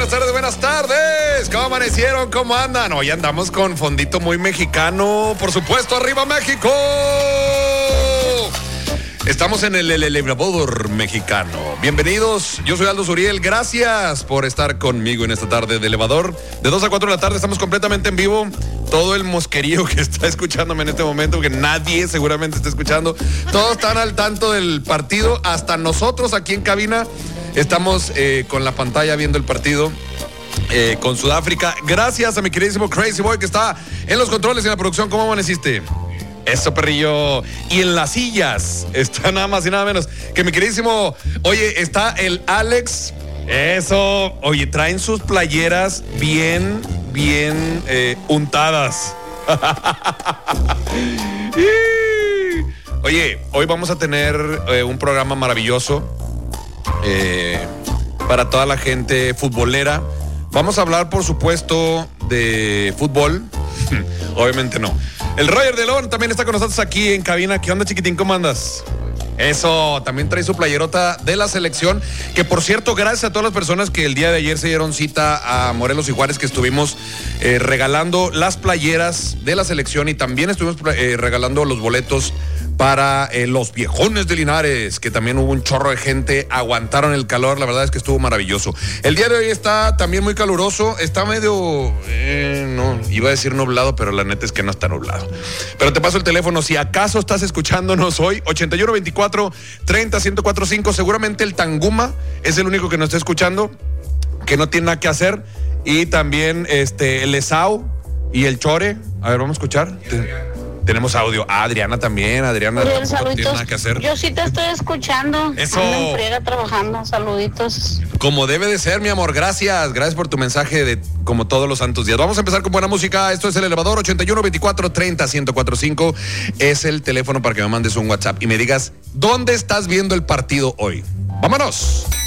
buenas tardes, buenas tardes. ¿Cómo amanecieron? ¿Cómo andan? Hoy andamos con fondito muy mexicano. Por supuesto, ¡arriba México! Estamos en el elevador mexicano. Bienvenidos, yo soy Aldo Zuriel. Gracias por estar conmigo en esta tarde de elevador. De 2 a 4 de la tarde estamos completamente en vivo. Todo el mosquerío que está escuchándome en este momento, que nadie seguramente está escuchando. Todos están al tanto del partido. Hasta nosotros aquí en cabina estamos con la pantalla viendo el partido. Con Sudáfrica. Gracias a mi queridísimo Crazy Boy que está en los controles y en la producción. ¿Cómo amaneciste? Eso, perrillo. Y en las sillas está nada más y nada menos que mi queridísimo. Oye, está el Alex. Eso. Oye, traen sus playeras bien untadas. Oye, hoy vamos a tener un programa maravilloso para toda la gente futbolera. Vamos a hablar, por supuesto, de fútbol. Obviamente no. El Roger de León también está con nosotros aquí en cabina. ¿Qué onda, chiquitín? ¿Cómo andas? Eso, también trae su playerota de la selección, que por cierto, gracias a todas las personas que el día de ayer se dieron cita a Morelos y Juárez, que estuvimos regalando las playeras de la selección y también estuvimos regalando los boletos para los viejones de Linares, que también hubo un chorro de gente, aguantaron el calor, la verdad es que estuvo maravilloso. El día de hoy está también muy caluroso, está medio, no, iba a decir nublado, pero la neta es que no está nublado. Pero te paso el teléfono, si acaso estás escuchándonos hoy, 8124-30-1045, seguramente el Tanguma es el único que nos está escuchando, que no tiene nada que hacer, y también el Esau y el Chore. A ver, vamos a escuchar. Tenemos audio. Adriana también. Adriana Bien, no tiene nada que hacer. Yo sí te estoy escuchando. Eso. Ando en friega trabajando. Saluditos. Como debe de ser, mi amor. Gracias. Gracias por tu mensaje de como todos los santos días. Vamos a empezar con buena música. Esto es el elevador 8124-30-1045. Es el teléfono para que me mandes un WhatsApp y me digas dónde estás viendo el partido hoy. ¡Vámonos!